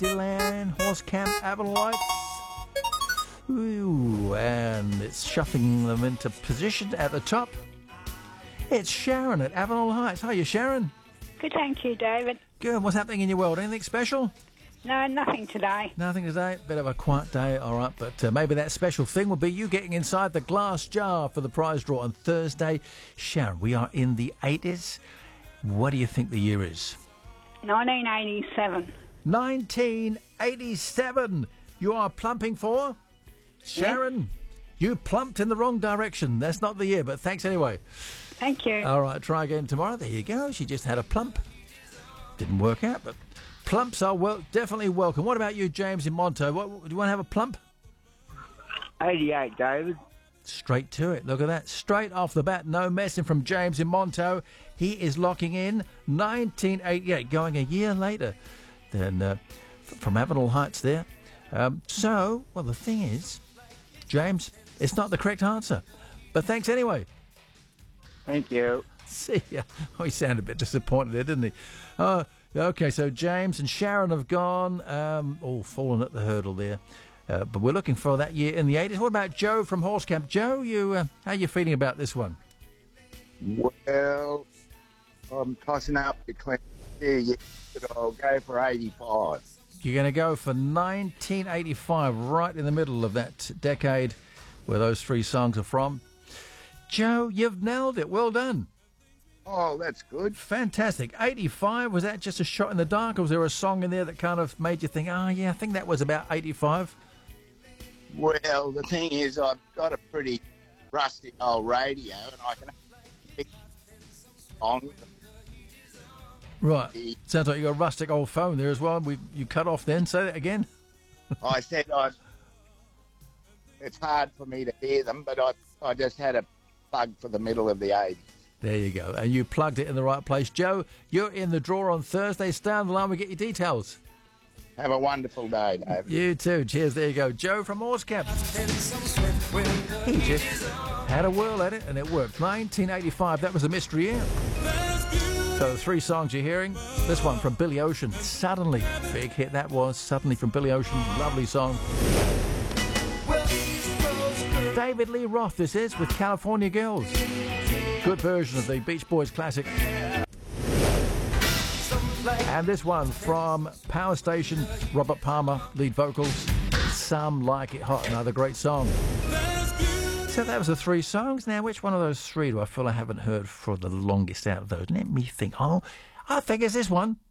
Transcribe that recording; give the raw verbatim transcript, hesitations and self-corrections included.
Deland, Horse Camp, Avenel Lights. Ooh, and it's shuffling them into position at the top. It's Sharon at Avenel Heights. Hiya, Sharon. Good, thank you, David. Good. What's happening in your world? Anything special? No, nothing today. Nothing today. Bit of a quiet day, all right. But uh, maybe that special thing will be you getting inside the glass jar for the prize draw on Thursday. Sharon, we are in the eighties. What do you think the year is? nineteen eighty-seven. nineteen eighty-seven. You are plumping for? Sharon, yeah. You plumped in the wrong direction. That's not the year, but thanks anyway. Thank you. All right, try again tomorrow. There you go. She just had a plump. Didn't work out, but plumps are well, definitely welcome. What about you, James in Monto? What, do you want to have a plump? eighty-eight, David. Straight to it. Look at that. Straight off the bat. No messing from James in Monto. He is locking in nineteen eighty-eight, going a year later than uh, from Avenel Heights there. Um, so, well, the thing is, James, it's not the correct answer. But thanks anyway. Thank you. See ya. Oh, he sounded a bit disappointed there, didn't he? Uh, okay, so James and Sharon have gone, um, all fallen at the hurdle there. Uh, but we're looking for that year in the eighties. What about Joe from Horse Camp? Joe, you, uh, how are you feeling about this one? Well, I'm tossing up between two, but I'll go for eighty-five. You're going to go for nineteen eighty-five, right in the middle of that decade where those three songs are from. Joe, you've nailed it. Well done. Oh, that's good. Fantastic. eighty-five, was that just a shot in the dark, or was there a song in there that kind of made you think, oh, yeah, I think that was about eighty-five? Well, the thing is, I've got a pretty rusty old radio, and I can pick on. Right. Sounds like you got a rustic old phone there as well. We, you cut off then. Say that again. I said I. It's hard for me to hear them, but I, I just had a plug for the middle of the eighties. There you go. And you plugged it in the right place. Joe, you're in the draw on Thursday. Stay on the line. We get your details. Have a wonderful day, David. You too. Cheers. There you go. Joe from Horse Camp. He just had a whirl at it, and it worked. nineteen eighty-five. That was a mystery year. So the three songs you're hearing. This one from Billy Ocean. Suddenly. Big hit that was. Suddenly from Billy Ocean. Lovely song. David Lee Roth, this is, with California Girls. Good version of the Beach Boys classic. And this one from Power Station, Robert Palmer, lead vocals. Some Like It Hot, another great song. So that was the three songs. Now, which one of those three do I feel I haven't heard for the longest out of those? Let me think. Oh, I think it's this one.